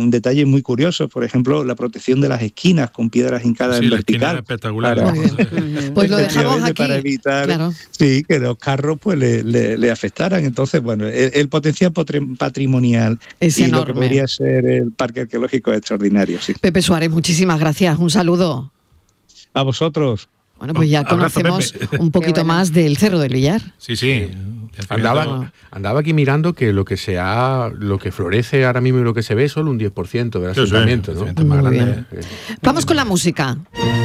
con detalles muy curiosos, por ejemplo, la protección de las esquinas con piedras hincadas en vertical. Espectacular. Pues lo dejamos aquí. Para evitar claro. que los carros pues le afectaran. Entonces, bueno, el potencial patrimonial es y enorme. lo que podría ser el parque arqueológico es extraordinario. Sí. Pepe Suárez, muchísimas gracias. Un saludo. A vosotros. Bueno, pues ya conocemos un poquito más del Cerro del Villar. Sí. Andaba aquí mirando que lo que florece ahora mismo y lo que se ve es solo un 10% del asentamiento, ¿no? Muy bien. Vamos con la música.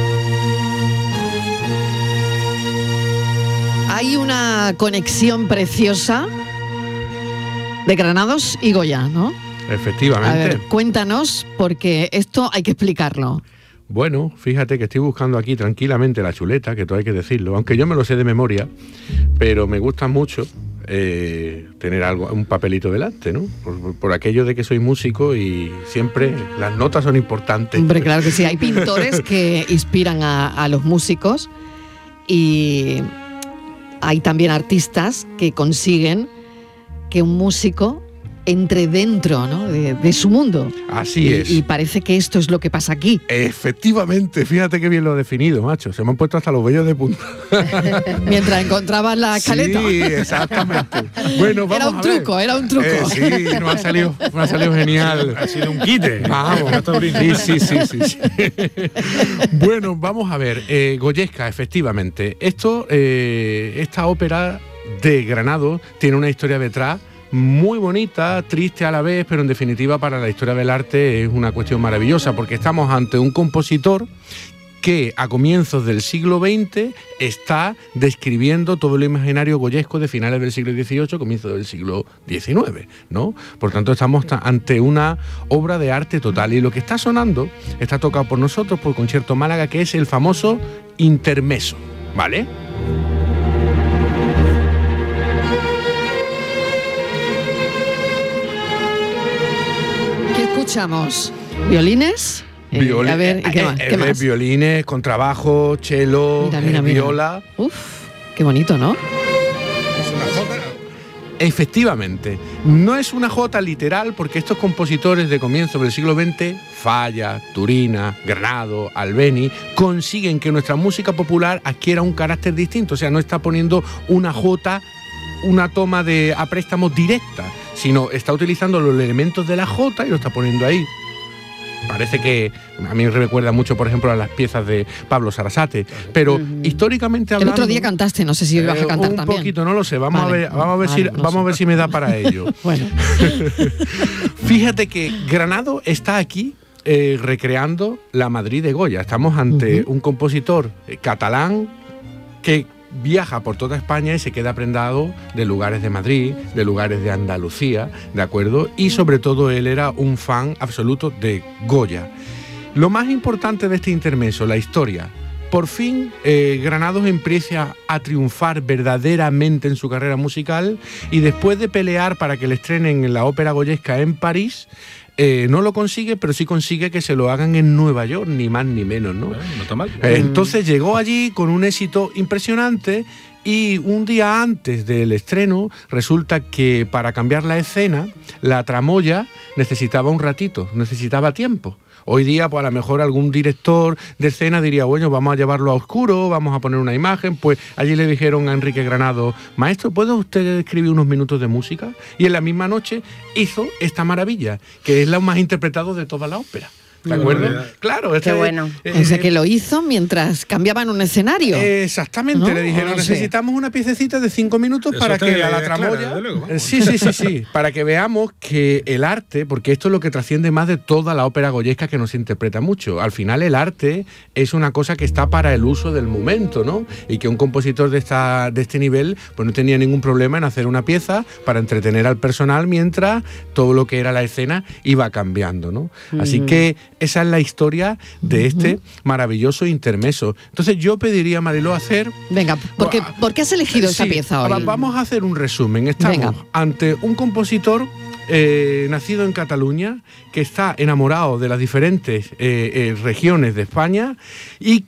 Hay una conexión preciosa de Granados y Goya, ¿no? Efectivamente. A ver, cuéntanos, porque esto hay que explicarlo. Bueno, fíjate que estoy buscando aquí tranquilamente la chuleta, que todo hay que decirlo, aunque yo me lo sé de memoria, pero me gusta mucho tener un papelito delante, ¿no? Por aquello de que soy músico y siempre las notas son importantes. Hombre, claro que sí, hay pintores que inspiran a los músicos y hay también artistas que consiguen que un músico entre dentro, ¿no?, de su mundo. Así es. Y parece que esto es lo que pasa aquí. Efectivamente, fíjate qué bien lo he definido, macho. Se me han puesto hasta los vellos de punta. Mientras encontrabas la escaleta. Sí, exactamente. Bueno, vamos era un truco. Sí, nos ha salido genial. Ha sido un quite. Vamos. Sí. Bueno, vamos a ver. Goyesca, efectivamente. Esta ópera de Granados tiene una historia detrás muy bonita, triste a la vez, pero en definitiva para la historia del arte es una cuestión maravillosa, porque estamos ante un compositor que a comienzos del siglo XX está describiendo todo el imaginario goyesco de finales del siglo XVIII, comienzos del siglo XIX, ¿no? Por tanto, estamos ante una obra de arte total. Y lo que está sonando está tocado por nosotros, por Concierto Málaga, que es el famoso intermeso, ¿vale? Escuchamos violines. A ver, ¿y qué más? Violines, contrabajo, cello, viola. Uf, qué bonito, ¿no? Es una jota. Efectivamente, no es una jota literal, porque estos compositores de comienzo del siglo XX, Falla, Turina, Granados, Albéniz, consiguen que nuestra música popular adquiera un carácter distinto. O sea, no está poniendo una jota, una toma a préstamo directa, sino está utilizando los elementos de la jota y lo está poniendo ahí. Parece que a mí me recuerda mucho, por ejemplo, a las piezas de Pablo Sarasate, pero históricamente hablando... El otro día cantaste, no sé si ibas a cantar también. Un poquito, no lo sé, vamos a ver si me da para ello. Bueno. Fíjate que Granados está aquí recreando la Madrid de Goya. Estamos ante un compositor catalán que viaja por toda España y se queda prendado de lugares de Madrid, de lugares de Andalucía, ¿de acuerdo? Y sobre todo él era un fan absoluto de Goya. Lo más importante de este intermeso, la historia. Por fin Granados empieza a triunfar verdaderamente en su carrera musical y después de pelear para que le estrenen en la Ópera Goyesca en París, no lo consigue, pero sí consigue que se lo hagan en Nueva York, ni más ni menos, ¿no? No está mal. Entonces llegó allí con un éxito impresionante y un día antes del estreno resulta que para cambiar la escena, la tramoya necesitaba un ratito, necesitaba tiempo. Hoy día, pues a lo mejor algún director de escena diría, bueno, vamos a llevarlo a oscuro, vamos a poner una imagen. Pues allí le dijeron a Enrique Granados, maestro, ¿puede usted escribir unos minutos de música? Y en la misma noche hizo esta maravilla, que es la más interpretada de toda la ópera. ¿De acuerdo? Claro, qué bueno. O sea, que lo hizo mientras cambiaban un escenario. Exactamente, ¿no? Le dijeron, necesitamos una piececita de 5 minutos para que a la tramoya... Sí, para que veamos que el arte, porque esto es lo que trasciende más de toda la ópera goyesca que no se interpreta mucho. Al final el arte es una cosa que está para el uso del momento, ¿no? Y que un compositor de este nivel pues no tenía ningún problema en hacer una pieza para entretener al personal mientras todo lo que era la escena iba cambiando, ¿no? Así que esa es la historia de este maravilloso intermeso. Entonces yo pediría, Mariló, hacer... Venga, ¿por qué has elegido esa pieza hoy? Vamos a hacer un resumen. Estamos ante un compositor nacido en Cataluña, que está enamorado de las diferentes regiones de España y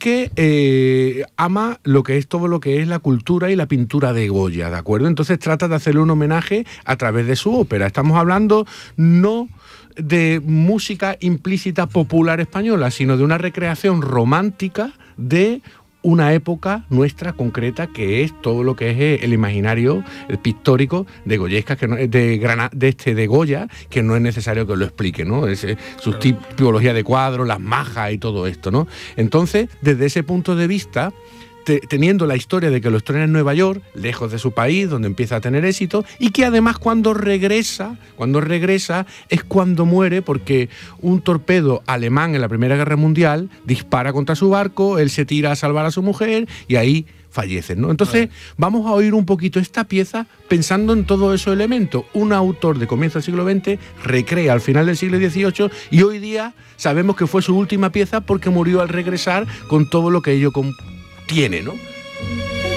que ama todo lo que es la cultura y la pintura de Goya, ¿de acuerdo? Entonces trata de hacerle un homenaje a través de su ópera. Estamos hablando no de música implícita popular española, sino de una recreación romántica de una época nuestra concreta, que es todo lo que es el imaginario pictórico de Goyesca, que no, de Goya, que no es necesario que lo explique, ¿no? Su tipología de cuadros, las majas y todo esto, ¿no? Entonces, desde ese punto de vista, teniendo la historia de que lo estrena en Nueva York, lejos de su país, donde empieza a tener éxito, y que además cuando regresa es cuando muere, porque un torpedo alemán en la Primera Guerra Mundial dispara contra su barco, él se tira a salvar a su mujer y ahí fallecen, ¿no? Entonces vamos a oír un poquito esta pieza pensando en todos esos elementos. Un autor de comienzo del siglo XX recrea al final del siglo XVIII y hoy día sabemos que fue su última pieza porque murió al regresar con todo lo que ello tiene, ¿no?